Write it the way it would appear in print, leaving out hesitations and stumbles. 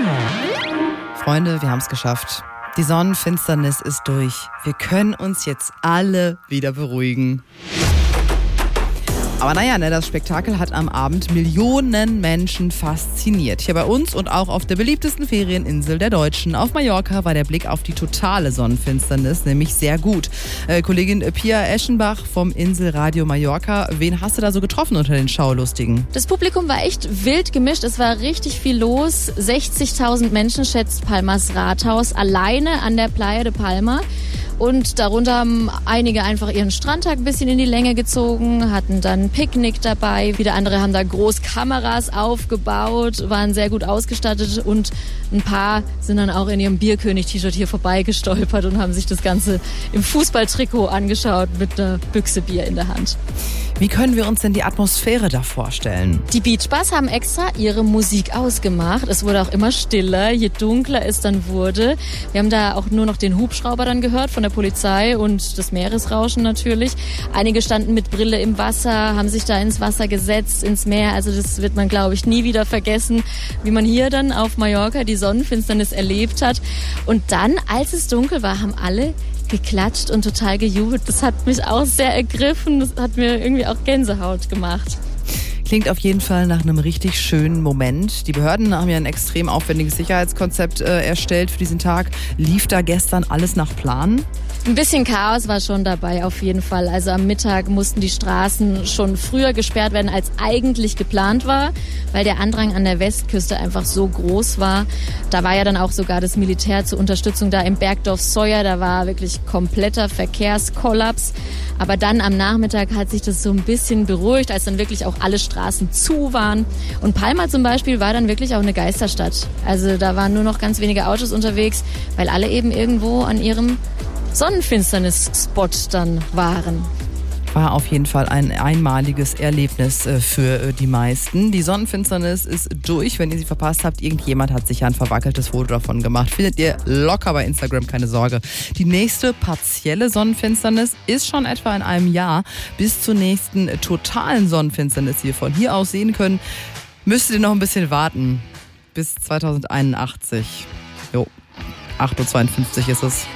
Freunde, wir haben es geschafft. Die Sonnenfinsternis ist durch. Wir können uns jetzt alle wieder beruhigen. Aber naja, das Spektakel hat am Abend Millionen Menschen fasziniert. Hier bei uns und auch auf der beliebtesten Ferieninsel der Deutschen. Auf Mallorca war der Blick auf die totale Sonnenfinsternis nämlich sehr gut. Kollegin Pia Eschenbach vom Inselradio Mallorca. Wen hast du da so getroffen unter den Schaulustigen? Das Publikum war echt wild gemischt. Es war richtig viel los. 60.000 Menschen schätzt Palmas Rathaus alleine an der Playa de Palma. Und darunter haben einige einfach ihren Strandtag ein bisschen in die Länge gezogen, hatten dann ein Picknick dabei. Wieder andere haben da groß Kameras aufgebaut, waren sehr gut ausgestattet und ein paar sind dann auch in ihrem Bierkönig-T-Shirt hier vorbeigestolpert und haben sich das Ganze im Fußballtrikot angeschaut mit einer Büchse Bier in der Hand. Wie können wir uns denn die Atmosphäre da vorstellen? Die Beachbars haben extra ihre Musik ausgemacht. Es wurde auch immer stiller, je dunkler es dann wurde. Wir haben da auch nur noch den Hubschrauber dann gehört von der Polizei und das Meeresrauschen natürlich. Einige standen mit Brille im Wasser, haben sich da ins Wasser gesetzt, ins Meer. Also das wird man, glaube ich, nie wieder vergessen, wie man hier dann auf Mallorca die Sonnenfinsternis erlebt hat. Und dann, als es dunkel war, haben alle geklatscht und total gejubelt. Das hat mich auch sehr ergriffen. Das hat mir irgendwie auch Gänsehaut gemacht. Klingt auf jeden Fall nach einem richtig schönen Moment. Die Behörden haben ja ein extrem aufwendiges Sicherheitskonzept erstellt für diesen Tag. Lief da gestern alles nach Plan? Ein bisschen Chaos war schon dabei, auf jeden Fall. Also am Mittag mussten die Straßen schon früher gesperrt werden, als eigentlich geplant war, weil der Andrang an der Westküste einfach so groß war. Da war ja dann auch sogar das Militär zur Unterstützung da im Bergdorf Soya. Da war wirklich kompletter Verkehrskollaps. Aber dann am Nachmittag hat sich das so ein bisschen beruhigt, als dann wirklich auch alle Straßen zu waren. Und Palma zum Beispiel war dann wirklich auch eine Geisterstadt. Also da waren nur noch ganz wenige Autos unterwegs, weil alle eben irgendwo an ihrem Sonnenfinsternis-Spot dann waren. War auf jeden Fall ein einmaliges Erlebnis für die meisten. Die Sonnenfinsternis ist durch. Wenn ihr sie verpasst habt, irgendjemand hat sich ja ein verwackeltes Foto davon gemacht. Findet ihr locker bei Instagram, keine Sorge. Die nächste partielle Sonnenfinsternis ist schon etwa in einem Jahr. Bis zur nächsten totalen Sonnenfinsternis, die wir von hier aus sehen können, müsstet ihr noch ein bisschen warten. Bis 2081. Jo, 8:52 Uhr ist es.